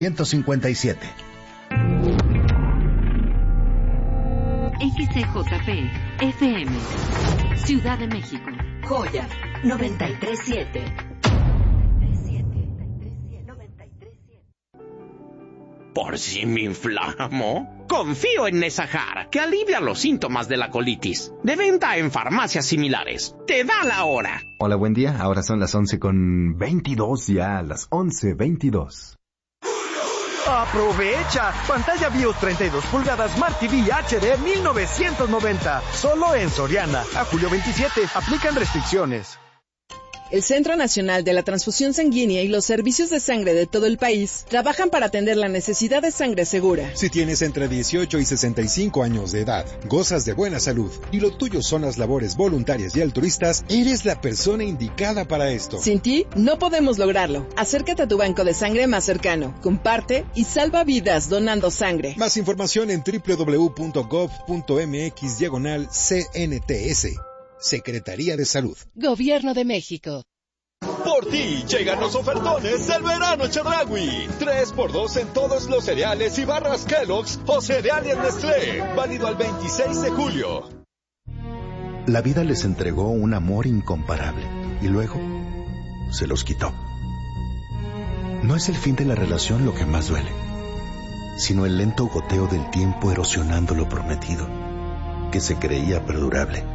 157. XCJP FM, Ciudad de México. Joya 93.7. ¿Por si me inflamo? Confío en Nesajar, que alivia los síntomas de la colitis. De venta en farmacias similares. ¡Te da la hora! Hola, buen día. Ahora son las 11:22 ya, las 11:22. ¡Aprovecha! Pantalla BIOS 32 pulgadas Smart TV HD 1990. Solo en Soriana. A julio 27. Aplican restricciones. El Centro Nacional de la Transfusión Sanguínea y los servicios de sangre de todo el país trabajan para atender la necesidad de sangre segura. Si tienes entre 18 y 65 años de edad, gozas de buena salud y lo tuyo son las labores voluntarias y altruistas, eres la persona indicada para esto. Sin ti, no podemos lograrlo. Acércate a tu banco de sangre más cercano, comparte y salva vidas donando sangre. Más información en www.gov.mx/CNTS. Secretaría de Salud. Gobierno de México. Por ti llegan los ofertones del verano Chedraui. 3x2 en todos los cereales y barras Kellogg's o cereales Nestlé. Válido al 26 de julio. La vida les entregó un amor incomparable y luego se los quitó. No es el fin de la relación lo que más duele, sino el lento goteo del tiempo erosionando lo prometido, que se creía perdurable.